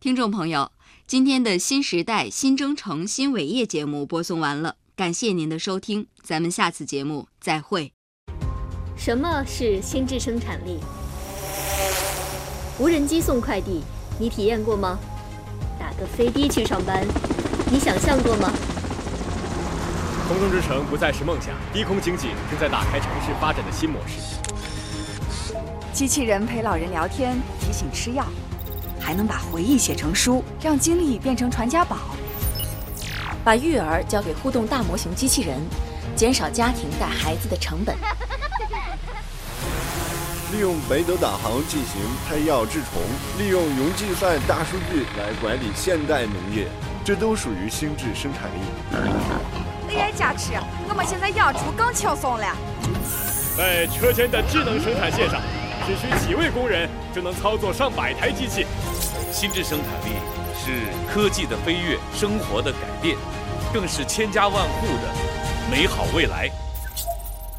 听众朋友，今天的新时代新征程新伟业节目播送完了，感谢您的收听，咱们下次节目再会。 什么是心智生产力？无人机送快递，你体验过吗？打个飞的去上班，你想象过吗？ 空中之城不再是梦想，低空经济正在打开城市发展的新模式。 机器人陪老人聊天，提醒吃药，还能把回忆写成书，让经历变成传家宝。 把育儿交给互动大模型机器人，减少家庭带孩子的成本。 利用北斗导航进行配药治虫，利用云计算大数据来管理现代农业，这都属于心智生产力。 AI 加持，我们现在养猪更轻松了。 在车间的智能生产线上，只需几位工人就能操作上百台机器。 心智生产力是科技的飞跃，生活的改变，更是千家万户的美好未来。